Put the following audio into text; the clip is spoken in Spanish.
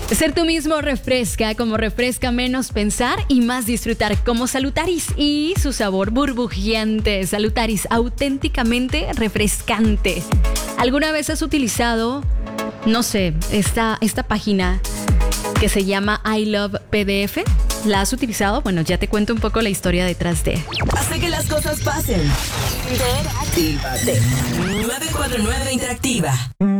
Ser tú mismo refresca, como refresca menos pensar y más disfrutar, como Salutaris y su sabor burbujeante. Salutaris, auténticamente refrescante. ¿Alguna vez has utilizado, no sé, esta página que se llama I Love PDF? ¿La has utilizado? Bueno, ya te cuento un poco la historia detrás de. Hace que las cosas pasen. Interactívate. 949 Interactiva.